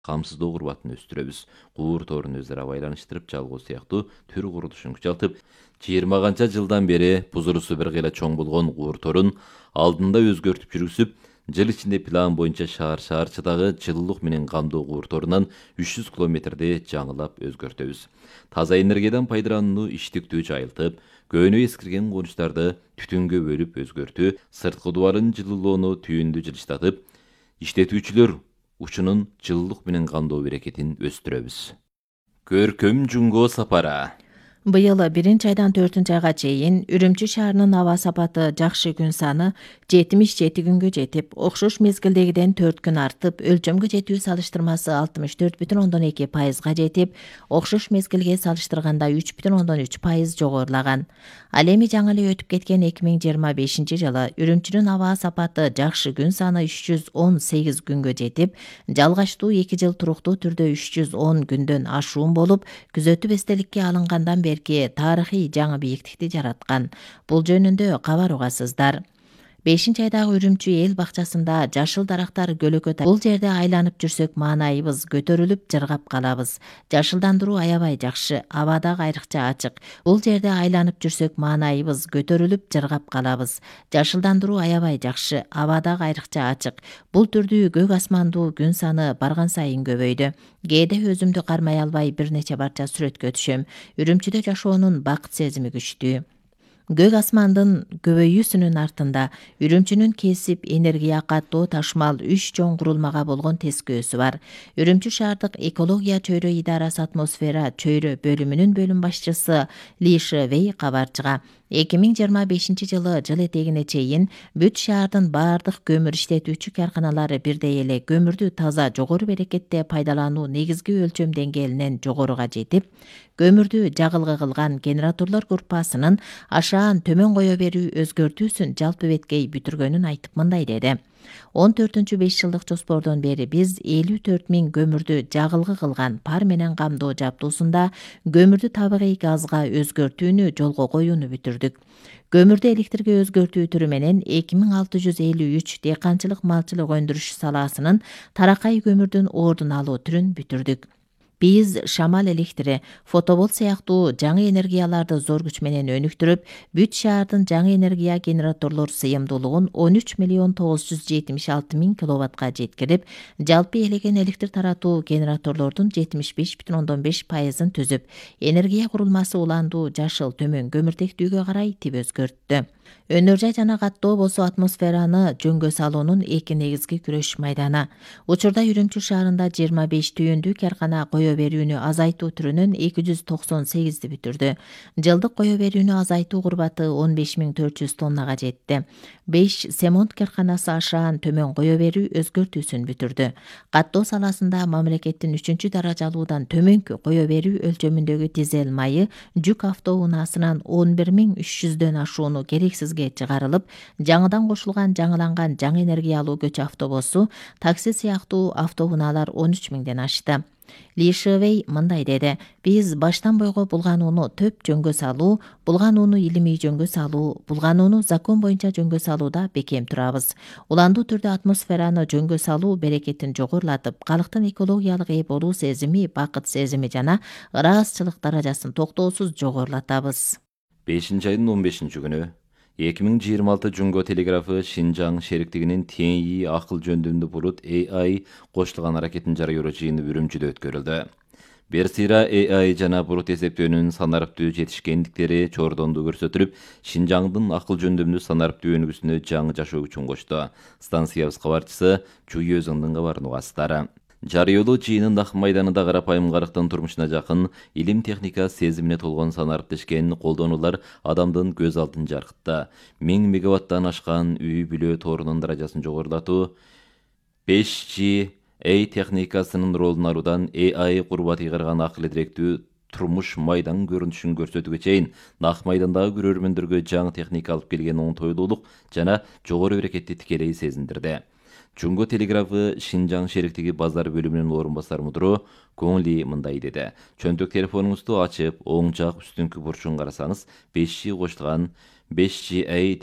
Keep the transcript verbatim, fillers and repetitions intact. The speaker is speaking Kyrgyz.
камсыздоо курбатын өстүрөбүз. Куур торун өзара байланыштырып жалгоо сыяктуу төр курулушун күчалтып, жыйырма канча жылдан бери пузурусу бир кыйла чоң болгон куур торун алдында өзгөртүп жүргүзүп, жыл ичинде план боюнча шаар шаарчыдагы жылуулук менен камдоо куур торунан үч жүз километрди жаңылап өзгөртөбүз. Таза энергиядан пайдаланууну иштиктүү жайылтып, көөнү эскирген конучтарды түтүнгө бөлүп өзгөртүү, сырткы дубарын жылуулоону түйүндү жылыштатып, иштетүүчүлөр учунун жылуулук менен камдоо берекетин өстүрөбүз. Көркөм жунго сапара. Быйыл биринчи айдан төртүнчү айга чейин Үрүмчү шаарынын аба сапаты жакшы күн саны жетимиш жети күнгө жетип, окшош мезгилдегиден төрт күн артып, өлчөмгө жетүү салыштырмасы алтымыш төрт бүтүн ондон эки пайызга жетип, окшош мезгилге салыштырганда үч бүтүн ондон үч пайыз жогорулаган. Ал эми жаңы эле өтүп кеткен эки миң жыйырма бешинчи жылы Үрүмчүнүн аба сапаты жакшы күн саны үч жүз он сегиз күнгө жетип, жалгаштуу эки жыл туруктуу түрдө үч жүз он күндөн ашуун болуп, күзөтүп эстеликке алынгандан берки тарыхый жаңы бийиктикти жараткан. Бул жөнүндө кабар угасыздар. бешинчи айдагы Үрүмчү эл бакчасында жашыл дарактар көлөкөт. Бул жерде айланып жүрсөк маанайыбыз көтөрүлүп, жыргап калабыз. Жашылдандыруу аябай жакшы, аба дагы айрыкча ачык. Бул жерде айланып жүрсөк маанайыбыз көтөрүлүп, жыргап калабыз. Жашылдандыруу аябай жакшы, аба дагы айрыкча ачык. Бул түрдүү көк асмандуу күн саны барган сайын көбөйдү. Кээде өзүмдү кармай албай бир нече барча сүрөткө түшөм. Үрүмчүдө жашоонун бакыт сезими күчтүү. Көк асмандын көбөйүүсүнүн артында Үрүмчүнүн кесип, энергия каттоо ташымал үч чоң курулмага болгон тескөөсү бар. Үрүмчү шаардык экология чөйрө идарасы атмосфера чөйрө бөлүмүнүн бөлүм башчысы Ли Шевей кабарчыга эки миң жыйырма бешинчи жылы жыл этегине чейин бүт шаардын баардык көмүр иштетүүчү карканалары бирдей эле көмүрдү таза жогору берекетте пайдалануу негизги өлчөм деңгээлинен жогоруга жетип, көмүрдү жагылгы кылган генераторлор группасынын ашаан төмөн кое берүү өзгөртүүсүн жалпы беткей бүтүргөнүн айтып мындай деди. он төртүнчү беш жылдык жоспордон бери биз элүү төрт миң көмүрдү жагылгы кылган пар менен камдоо жабдуусунда көмүрдү табигый газга өзгөртүүнү жолго коюуну бүтүрдүк. Көмүрдү электрге өзгөртүү түрү менен эки миң алты жүз элүү үч дыйканчылык малчылык өндүрүш салаасынын таракай көмүрдүн ордун алуу түрүн бүтүрдүк. Биз шамал электри, фотоболт сыяктуу жаңы энергияларды зор күч менен өнүктүрүп, бүт шаардын жаңы энергия генераторлор сыйымдуулугун он үч миллион тогуз жүз жетимиш алты миң киловаттка жеткирип, жалпы элеген электр таратуу генераторлордун жетимиш беш бүтүн ондон беш пайызын түзүп, энергия курулмасы уландуу жашыл төмөн көмүртектүүгө карай тип өзгөрттү. Өнөр жай жана каттоо болсо атмосфераны жөнгө салуунун эки негизги күрөш майданы. Учурда Үрүмчү шаарында жыйырма беш түйүндүү каркана кое берүүнү азайтуу түрүнөн эки жүз токсон сегизди бүтүрдү. Жылдык кое берүүнү азайтуу курбаты он беш миң төрт жүз тоннага жетти. беш семонт карканасы ашаан төмөн кое берүү өзгөртүүсүн бүтүрдү. Каттоо саласында мамлекеттин үчүнчү даражалуудан төмөнкү кое берүү өлчөмүндөгү дизель майы жүк автоунаасынан он бир миң үч жүздөн ашууну керексизге чыгарылып, жаңыдан кошулган жаңыланган жаңы энергиялуу көч автобусу, такси сыяктуу автоунаалар он үч миңден ашты. Ли Шевей мындай деди: биз баштан бойго булганууну төп жөнгө салуу, булганууну илимий жөнгө салуу, булганууну закон боюнча жөнгө салууда бекем турабыз. Уландуу түрдө атмосфераны жөнгө салуу берекетин жогорулатып, калктын экологиялык ээ болуу сезими, бакыт сезими жана ыраазычылык даражасын токтоосуз жогорулатабыз. бешинчи айдын он бешинчи күнү эки миң жыйырма алты Жунго телеграфы Шинжаң шериктигинин Теңии акыл жөндөмдүү булут A I кошулган аракетин жарыялоо жыйыны Үрүмчүдө өткөрүлдү. Бир сыйра A I жана булут эсептөөнүн санариптүү жетишкендиктери чордонду көрсөтүлүп, Шинжаңдын акыл жөндөмдүү санариптүү өнүгүүсүнө жаңы жашоо күчүн кошту. Станциябыз кабарчысы Чуй Өзүңдүн кабарын угасыздар. Жарыялоо жыйынын Ак майданында карапайым карыктын турмушуна жакын, илим техника сезимине толгон санариптуу ишкен колдонуулар адамдын көз алдын жаркытты. миң мегаваттан ашкан үй бүлө торунун даражасын жогорулатуу, беш G A техникасынын ролун алуудан A I курбат ыйгарган акыл директүү турмуш майдан көрүнүшүн көрсөтүүгө чейин Ак майдандагы көрөрмөндөргө жаңы техника алып келген оңтойлуулук жана жогору берекетти тикелей сезиндирди. Жунго телеграфы Шинжаң шериктиги базар бөлүмүнүн орун басар мудуру Көңли мындай деди: чөнтөк телефонуңузду ачып, оң жак үстүңкү бурчун карасаңыз, беш G кошулган беш G A